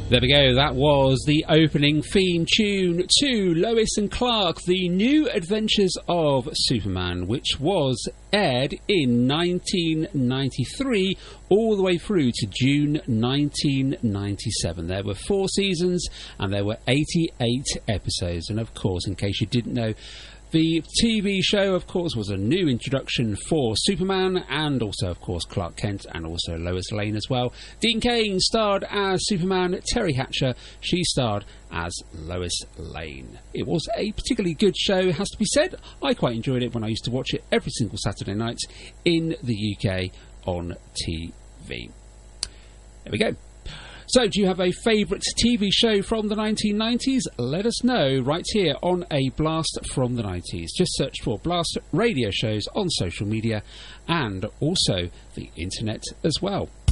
There we go, that was the opening theme tune to Lois and Clark, The New Adventures of Superman, which was aired in 1993 all the way through to June 1997. There were 4 seasons and there were 88 episodes. And of course, in case you didn't know, the TV show, of course, was a new introduction for Superman and also, of course, Clark Kent and also Lois Lane as well. Dean Cain starred as Superman. Terry Hatcher, she starred as Lois Lane. It was a particularly good show, has to be said. I quite enjoyed it when I used to watch it every single Saturday night in the UK on TV. There we go. So, do you have a favourite TV show from the 1990s? Let us know right here on A Blast from the 90s. Just search for Blast Radio Shows on social media and also the internet as well.